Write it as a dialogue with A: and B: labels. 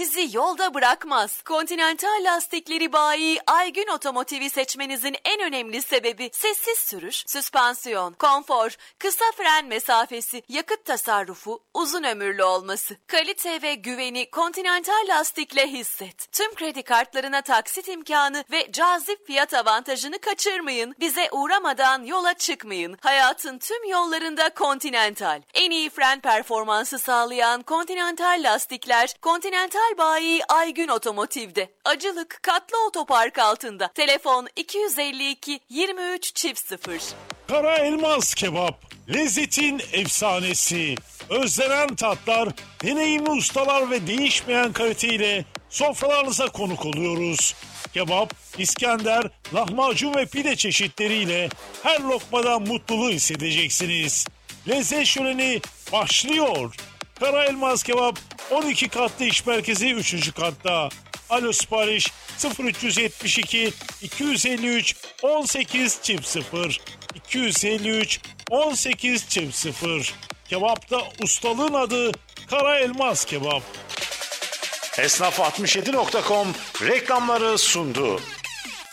A: sizi yolda bırakmaz. Continental lastikleri bayi Aygün Otomotiv'i seçmenizin en önemli sebebi sessiz sürüş, süspansiyon, konfor, kısa fren mesafesi, yakıt tasarrufu, uzun ömürlü olması. Kalite ve güveni Continental lastikle hisset. Tüm kredi kartlarına taksit imkanı ve cazip fiyat avantajını kaçırmayın. Bize uğramadan yola çıkmayın. Hayatın tüm yollarında Continental. En iyi fren performansı sağlayan Continental lastikler Continental bayi Aygün Otomotiv'de. Acılık Katlı Otopark altında. Telefon 252 23 0.
B: Kara Elmas Kebap, lezzetin efsanesi. Özlenen tatlar, deneyimli ustalar ve değişmeyen kaliteyle sofralarınıza konuk oluyoruz. Kebap, İskender, lahmacun ve pide çeşitleriyle her lokmadan mutluluğu hissedeceksiniz. Lezzet şöleni başlıyor. Kara Elmas Kebap 12 katlı iş merkezi 3. katta. Alo sipariş 0372 253 18 0 253 18 0. Kebapta ustalığın adı Kara Elmas Kebap. Esnaf67.com reklamları sundu.